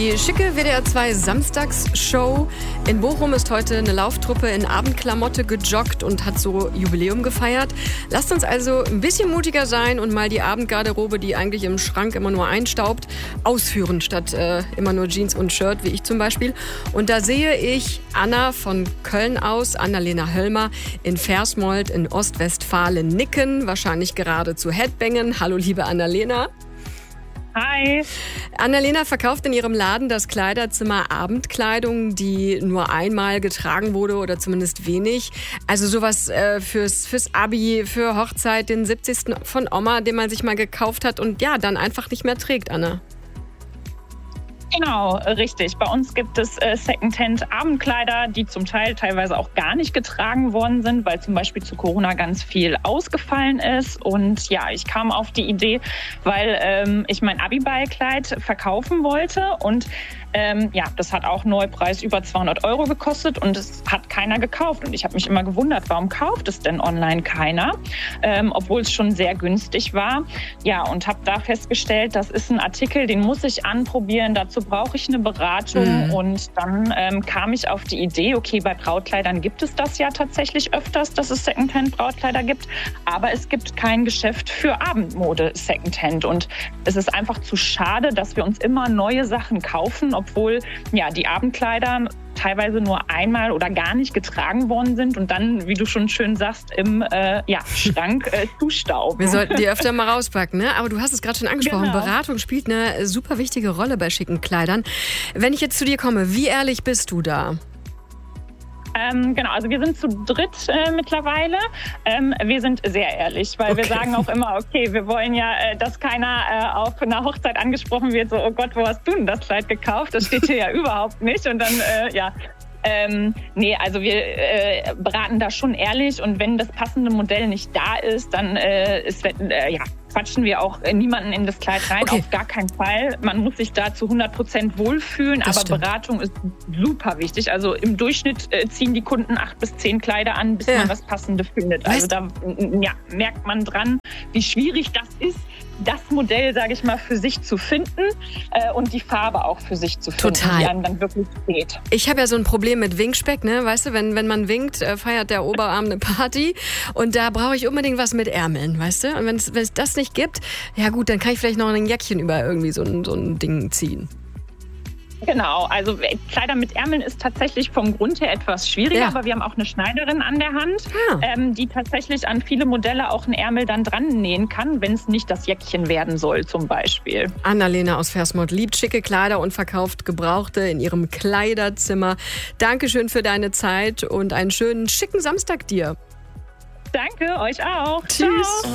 Die schicke WDR 2 Samstagsshow. In Bochum ist heute eine Lauftruppe in Abendklamotte gejoggt und hat so Jubiläum gefeiert. Lasst uns also ein bisschen mutiger sein und mal die Abendgarderobe, die eigentlich im Schrank immer nur einstaubt, ausführen, statt immer nur Jeans und Shirt, wie ich zum Beispiel. Und da sehe ich Anna von Köln aus, Annalena Höllmer in Versmold in Ostwestfalen nicken, wahrscheinlich gerade zu Headbangen. Hallo liebe Annalena. Hi. Annalena verkauft in ihrem Laden das Kleiderzimmer Abendkleidung, die nur einmal getragen wurde oder zumindest wenig. Also sowas fürs Abi, für Hochzeit, den 70. von Oma, den man sich mal gekauft hat und ja, dann einfach nicht mehr trägt, Anna. Genau, richtig. Bei uns gibt es Secondhand-Abendkleider, die zum Teil teilweise auch gar nicht getragen worden sind, weil zum Beispiel zu Corona ganz viel ausgefallen ist. Und ja, ich kam auf die Idee, weil ich mein Abi-Ballkleid verkaufen wollte und ja, das hat auch Neupreis über 200 € gekostet und es hat keiner gekauft. Und ich habe mich immer gewundert, warum kauft es denn online keiner, obwohl es schon sehr günstig war. Ja, und habe da festgestellt, das ist ein Artikel, den muss ich anprobieren, dazu brauche ich eine Beratung. Und dann kam ich auf die Idee, okay, bei Brautkleidern gibt es das ja tatsächlich öfters, dass es Secondhand-Brautkleider gibt, aber es gibt kein Geschäft für Abendmode Secondhand. Und es ist einfach zu schade, dass wir uns immer neue Sachen kaufen, obwohl ja die Abendkleider teilweise nur einmal oder gar nicht getragen worden sind und dann, wie du schon schön sagst, im Schrank zustauben. Wir sollten die öfter mal rauspacken, ne? Aber du hast es gerade schon angesprochen, genau. Beratung spielt eine super wichtige Rolle bei schicken Kleidern. Wenn ich jetzt zu dir komme, wie ehrlich bist du da? Genau, also wir sind zu dritt mittlerweile. Wir sind sehr ehrlich, weil wir sagen auch immer, okay, wir wollen ja, dass keiner auf einer Hochzeit angesprochen wird, so, oh Gott, wo hast du denn das Kleid gekauft? Das steht hier ja überhaupt nicht. Und dann, nee, also wir beraten da schon ehrlich und wenn das passende Modell nicht da ist, dann quatschen wir auch niemanden in das Kleid rein, auf gar keinen Fall. Man muss sich da zu 100% wohlfühlen, das aber stimmt. Beratung ist super wichtig. Also im Durchschnitt ziehen die Kunden 8 bis 10 Kleider an, bis man das Passende findet. Also da merkt man dran, wie schwierig das ist, das Modell, sage ich mal, für sich zu finden und die Farbe auch für sich zu finden, die einem dann wirklich steht. Ich habe ja so ein Problem mit Winkspeck, ne? Weißt du, wenn man winkt, feiert der Oberarm eine Party und da brauche ich unbedingt was mit Ärmeln, weißt du? Und wenn es das nicht gibt, ja gut, dann kann ich vielleicht noch ein Jäckchen über irgendwie so ein Ding ziehen. Genau, also Kleider mit Ärmeln ist tatsächlich vom Grund her etwas schwieriger, aber wir haben auch eine Schneiderin an der Hand, die tatsächlich an viele Modelle auch einen Ärmel dann dran nähen kann, wenn es nicht das Jäckchen werden soll zum Beispiel. Annalena aus Versmold liebt schicke Kleider und verkauft Gebrauchte in ihrem Kleiderzimmer. Dankeschön für deine Zeit und einen schönen, schicken Samstag dir. Danke, euch auch. Tschüss. Ciao.